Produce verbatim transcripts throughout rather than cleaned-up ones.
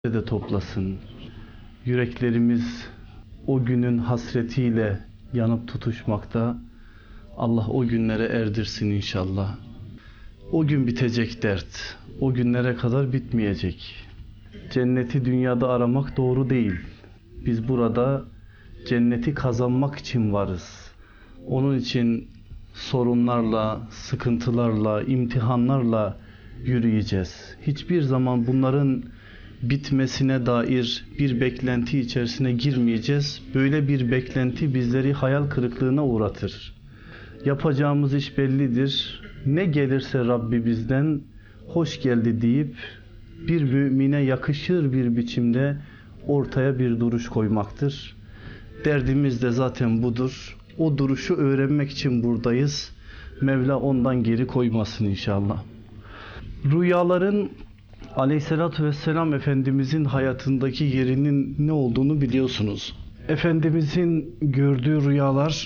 de toplasın. Yüreklerimiz o günün hasretiyle yanıp tutuşmakta. Allah o günlere erdirsin inşallah. O gün bitecek dert. O günlere kadar bitmeyecek. Cenneti dünyada aramak doğru değil. Biz burada cenneti kazanmak için varız. Onun için sorunlarla, sıkıntılarla, imtihanlarla yürüyeceğiz. Hiçbir zaman bunların bitmesine dair bir beklenti içerisine girmeyeceğiz. Böyle bir beklenti bizleri hayal kırıklığına uğratır. Yapacağımız iş bellidir. Ne gelirse Rabbi bizden hoş geldi deyip bir mümine yakışır bir biçimde ortaya bir duruş koymaktır. Derdimiz de zaten budur. O duruşu öğrenmek için buradayız. Mevla ondan geri koymasın inşallah. Rüyaların Aleyhisselatü Vesselam Efendimizin hayatındaki yerinin ne olduğunu biliyorsunuz. Efendimizin gördüğü rüyalar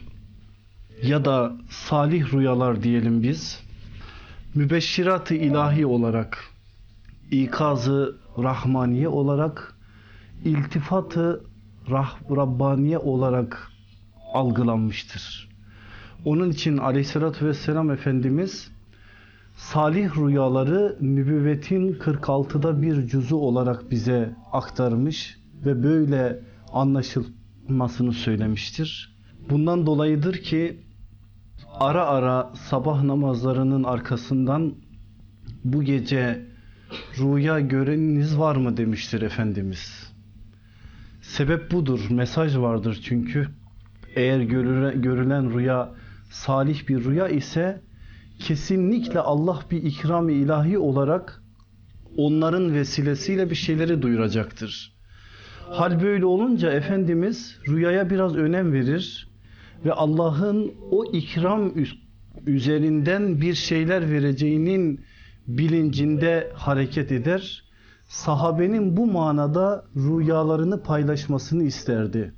ya da salih rüyalar diyelim biz, mübeşşirat-ı ilahi olarak, ikaz-ı rahmaniye olarak, iltifat-ı rabbaniye olarak algılanmıştır. Onun için Aleyhisselatü Vesselam Efendimiz salih rüyaları nübüvvetin kırk altıda bir cüzü olarak bize aktarmış ve böyle anlaşılmasını söylemiştir. Bundan dolayıdır ki ara ara sabah namazlarının arkasından bu gece rüya göreniniz var mı demiştir Efendimiz. Sebep budur, mesaj vardır çünkü. Eğer görülen rüya salih bir rüya ise kesinlikle Allah bir ikram-ı ilahi olarak onların vesilesiyle bir şeyleri duyuracaktır. Hal böyle olunca Efendimiz rüyaya biraz önem verir ve Allah'ın o ikram üzerinden bir şeyler vereceğinin bilincinde hareket eder. Sahabenin bu manada rüyalarını paylaşmasını isterdi.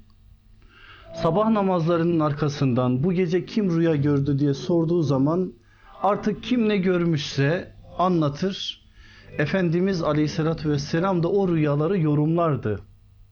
Sabah namazlarının arkasından bu gece kim rüya gördü diye sorduğu zaman artık kim ne görmüşse anlatır. Efendimiz Aleyhisselatü Vesselam da o rüyaları yorumlardı.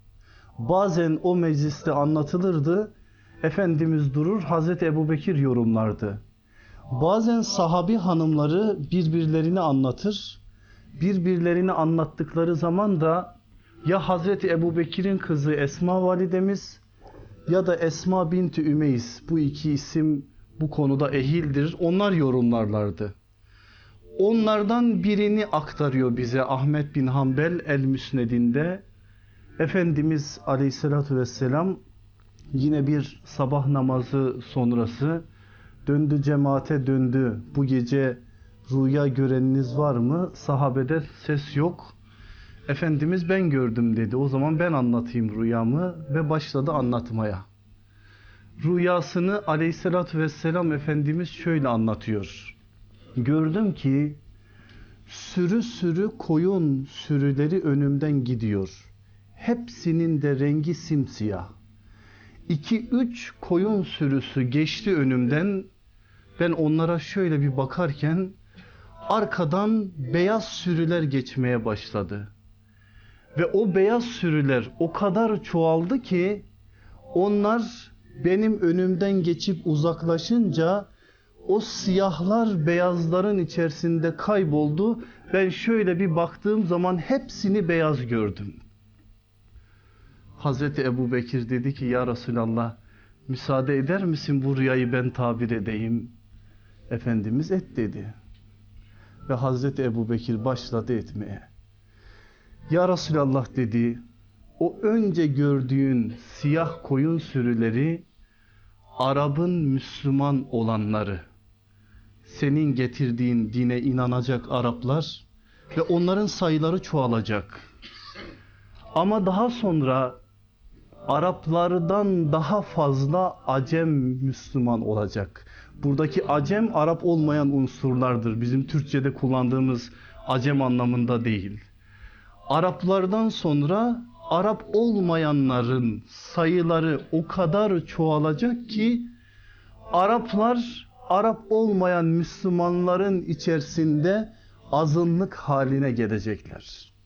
Bazen o mecliste anlatılırdı. Efendimiz durur Hazreti Ebubekir yorumlardı. Bazen sahabi hanımları birbirlerini anlatır. Birbirlerini anlattıkları zaman da ya Hazreti Ebubekir'in kızı Esma validemiz ya da Esma binti Ümeyiz, bu iki isim bu konuda ehildir. Onlar yorumlarlardı. Onlardan birini aktarıyor bize Ahmet bin Hanbel el-Müsned'inde. Efendimiz Aleyhisselatü Vesselam yine bir sabah namazı sonrası döndü, cemaate döndü. Bu gece rüya göreniniz var mı? Sahabede ses yok. Efendimiz ben gördüm dedi. O zaman ben anlatayım rüyamı ve başladı anlatmaya. Rüyasını Aleyhisselatü Vesselam Efendimiz şöyle anlatıyor. Gördüm ki sürü sürü koyun sürüleri önümden gidiyor. Hepsinin de rengi simsiyah. İki üç koyun sürüsü geçti önümden. Ben onlara şöyle bir bakarken arkadan beyaz sürüler geçmeye başladı. Ve o beyaz sürüler o kadar çoğaldı ki onlar benim önümden geçip uzaklaşınca o siyahlar beyazların içerisinde kayboldu. Ben şöyle bir baktığım zaman hepsini beyaz gördüm. Hazreti Ebubekir dedi ki ya Resulallah müsaade eder misin bu rüyayı ben tabir edeyim? Efendimiz et dedi. Ve Hazreti Ebubekir başladı etmeye. Ya Resulallah dedi, o önce gördüğün siyah koyun sürüleri Arap'ın Müslüman olanları, senin getirdiğin dine inanacak Araplar ve onların sayıları çoğalacak. Ama daha sonra Araplardan daha fazla Acem Müslüman olacak. Buradaki Acem Arap olmayan unsurlardır. Bizim Türkçe'de kullandığımız Acem anlamında değil. Araplardan sonra Arap olmayanların sayıları o kadar çoğalacak ki Araplar Arap olmayan Müslümanların içerisinde azınlık haline gelecekler.